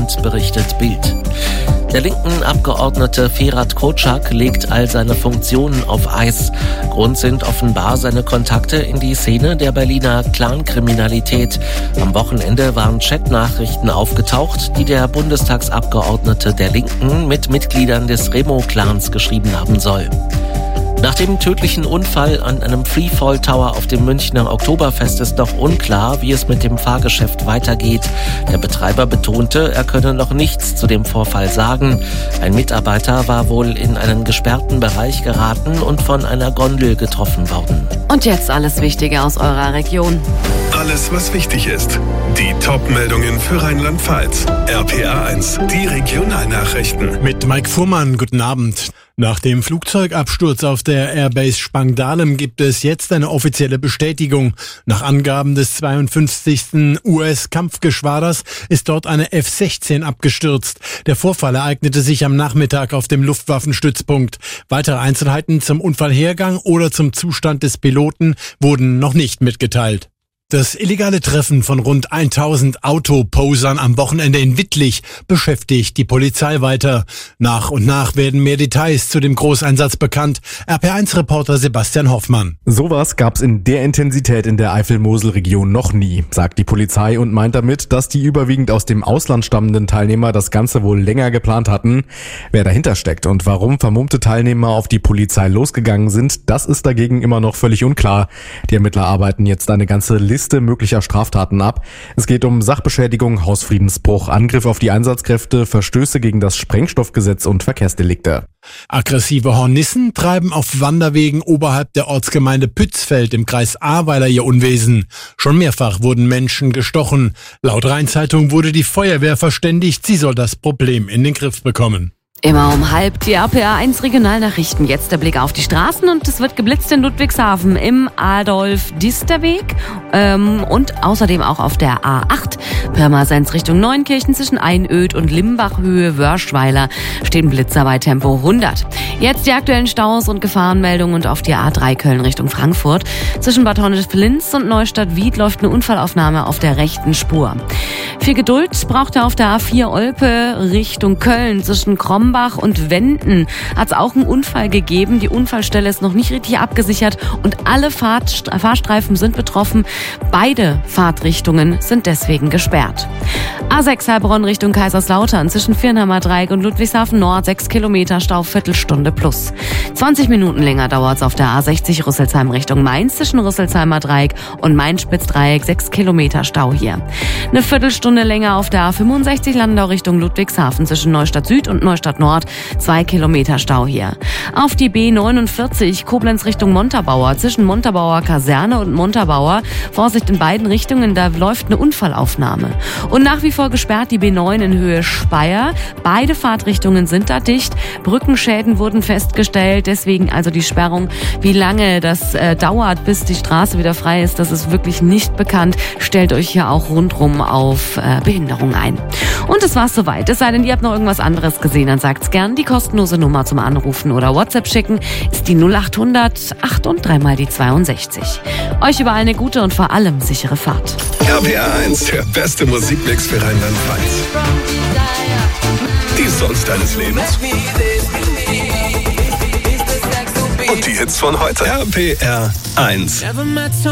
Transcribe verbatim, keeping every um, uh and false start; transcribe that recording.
Land, berichtet Bild. Der linken Abgeordnete Ferhat Kocak legt all seine Funktionen auf Eis. Grund sind offenbar seine Kontakte in die Szene der Berliner Clankriminalität. Am Wochenende waren Chatnachrichten aufgetaucht, die der Bundestagsabgeordnete der Linken mit Mitgliedern des Remo-Clans geschrieben haben soll. Nach dem tödlichen Unfall an einem Freefall Tower auf dem Münchner Oktoberfest ist noch unklar, wie es mit dem Fahrgeschäft weitergeht. Der Betreiber betonte, er könne noch nichts zu dem Vorfall sagen. Ein Mitarbeiter war wohl in einen gesperrten Bereich geraten und von einer Gondel getroffen worden. Und jetzt alles Wichtige aus eurer Region. Alles, was wichtig ist. Die Top-Meldungen für Rheinland-Pfalz. R P R eins, die Regionalnachrichten. Mit Mike Fuhrmann, guten Abend. Nach dem Flugzeugabsturz auf der Airbase Spangdahlem gibt es jetzt eine offizielle Bestätigung. Nach Angaben des zweiundfünfzigsten U S-Kampfgeschwaders ist dort eine F sechzehn abgestürzt. Der Vorfall ereignete sich am Nachmittag auf dem Luftwaffenstützpunkt. Weitere Einzelheiten zum Unfallhergang oder zum Zustand des Piloten wurden noch nicht mitgeteilt. Das illegale Treffen von rund tausend Autoposern am Wochenende in Wittlich beschäftigt die Polizei weiter. Nach und nach werden mehr Details zu dem Großeinsatz bekannt. R P eins Reporter Sebastian Hoffmann. Sowas gab's in der Intensität in der Eifel-Mosel-Region noch nie, sagt die Polizei und meint damit, dass die überwiegend aus dem Ausland stammenden Teilnehmer das Ganze wohl länger geplant hatten. Wer dahinter steckt und warum vermummte Teilnehmer auf die Polizei losgegangen sind, das ist dagegen immer noch völlig unklar. Die Ermittler arbeiten jetzt eine ganze Liste möglicher Straftaten ab. Es geht um Sachbeschädigung, Hausfriedensbruch, Angriff auf die Einsatzkräfte, Verstöße gegen das Sprengstoffgesetz und Verkehrsdelikte. Aggressive Hornissen treiben auf Wanderwegen oberhalb der Ortsgemeinde Pützfeld im Kreis Ahrweiler ihr Unwesen. Schon mehrfach wurden Menschen gestochen. Laut Rheinzeitung wurde die Feuerwehr verständigt, sie soll das Problem in den Griff bekommen. Immer um halb die R P R eins Regionalnachrichten. Jetzt der Blick auf die Straßen und es wird geblitzt in Ludwigshafen im Adolf-Dister-Weg ähm, und außerdem auch auf der A acht. Pirmasens Richtung Neunkirchen zwischen Einöd und Limbach-Höhe Wörschweiler stehen Blitzer bei Tempo hundert. Jetzt die aktuellen Staus und Gefahrenmeldungen und auf die A drei Köln Richtung Frankfurt. Zwischen Bad Honnef-Linz und Neustadt-Wied läuft eine Unfallaufnahme auf der rechten Spur. Viel Geduld braucht er auf der A vier Olpe Richtung Köln zwischen Kromberg und Wenden hat es auch einen Unfall gegeben. Die Unfallstelle ist noch nicht richtig abgesichert und alle Fahrt, Fahrstreifen sind betroffen. Beide Fahrtrichtungen sind deswegen gesperrt. A sechs Heilbronn Richtung Kaiserslautern zwischen Viernheimer Dreieck und Ludwigshafen Nord sechs Kilometer Stau, Viertelstunde plus. zwanzig Minuten länger dauert es auf der A sechzig Rüsselsheim Richtung Mainz zwischen Rüsselsheimer Dreieck und Main-Spitz-Dreieck, sechs Kilometer Stau hier. Eine Viertelstunde länger auf der A fünfundsechzig Landau Richtung Ludwigshafen zwischen Neustadt Süd und Neustadt Nord, zwei Kilometer Stau hier. Auf die B neunundvierzig Koblenz Richtung Montabaur zwischen Montabaur Kaserne und Montabaur. Vorsicht in beiden Richtungen, da läuft eine Unfallaufnahme. Und nach wie vor gesperrt die B neun in Höhe Speyer. Beide Fahrtrichtungen sind da dicht. Brückenschäden wurden festgestellt, deswegen also die Sperrung. Wie lange das äh, dauert, bis die Straße wieder frei ist, das ist wirklich nicht bekannt. Stellt euch hier auch rundrum auf äh, Behinderung ein. Und das war's soweit. Es sei denn, ihr habt noch irgendwas anderes gesehen, dann sagt's gern. Die kostenlose Nummer zum Anrufen oder WhatsApp schicken ist die null achthundert acht und dreimal die zweiundsechzig. Euch überall eine gute und vor allem sichere Fahrt. R P R eins, der beste Musikmix für Rheinland-Pfalz. Die Songs deines Lebens. Und die Hits von heute. R P R eins.